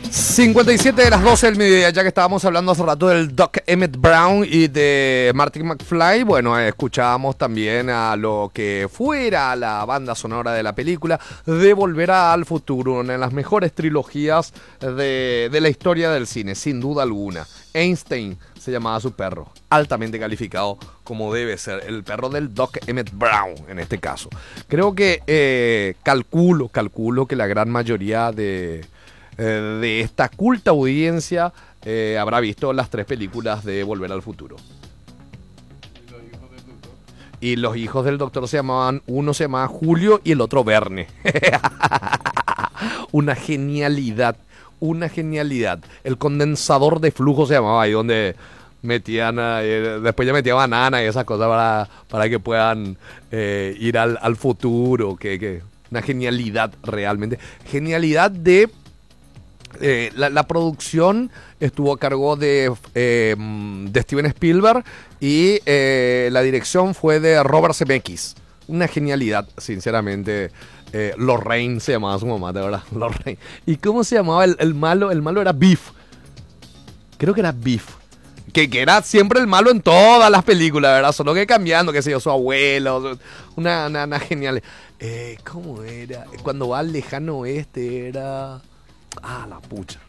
57 de las 12 del mediodía, ya que estábamos hablando hace rato del Doc Emmett Brown y de Marty McFly. Bueno, escuchábamos también a lo que fuera la banda sonora de la película de Volver al Futuro, una de las mejores trilogías de la historia del cine, sin duda alguna. Einstein se llamaba su perro, altamente calificado como debe ser, el perro del Doc Emmett Brown en este caso. Creo que calculo que la gran mayoría de esta culta audiencia habrá visto las 3 películas de Volver al Futuro. Y los hijos del doctor uno se llamaba Julio y el otro Verne. Una genialidad. El condensador de flujo se llamaba ahí, donde metían, después ya metía banana y esas cosas para que puedan ir al futuro. Una genialidad realmente. Genialidad de... La producción estuvo a cargo de Steven Spielberg y la dirección fue de Robert Zemeckis. Una genialidad, sinceramente. Lorraine se llamaba su mamá, de verdad. Lorraine. ¿Y cómo se llamaba el malo? El malo era Biff. Creo que era Biff. Que era siempre el malo en todas las películas, ¿verdad? Solo que cambiando, qué sé yo, su abuelo. Una genial. ¿Cómo era? Cuando va al lejano oeste era... Ah, la pucha.